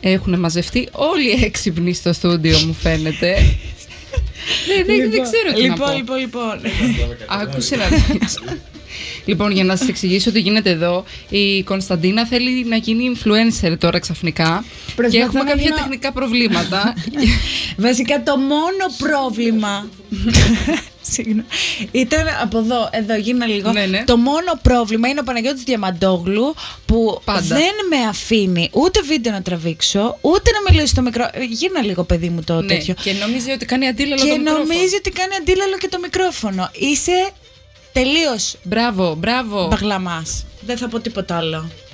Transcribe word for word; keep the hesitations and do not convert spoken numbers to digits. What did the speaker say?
Έχουν μαζευτεί όλοι οι έξυπνοι στο στούντιο, μου φαίνεται. δεν, δεν, Λοιπόν, δεν ξέρω τι λοιπόν, να πω. Λοιπόν, λοιπόν, Άκουσε να δεις. Λοιπόν, για να σας εξηγήσω τι γίνεται εδώ, η Κωνσταντίνα θέλει να γίνει influencer τώρα ξαφνικά. Προσπαθώ και έχουμε να κάποια γίνω- τεχνικά προβλήματα. Βασικά το μόνο πρόβλημα. Συγγνώμη. Ήταν από εδώ, εδώ γίνα λίγο. Ναι, ναι. Το μόνο πρόβλημα είναι ο Παναγιώτης Διαμαντόγλου που Πάντα. δεν με αφήνει ούτε βίντεο να τραβήξω, ούτε να μιλήσω στο μικρό. Γίνα λίγο, παιδί μου, το Ναι, τέτοιο. και νομίζει ότι κάνει αντίλαλο Και το μικρόφωνο. νομίζει ότι κάνει αντίλαλο και το μικρόφωνο. Είσαι τελείως Μπράβο, μπράβο. μπαγλαμάς. Δεν θα πω τίποτα άλλο.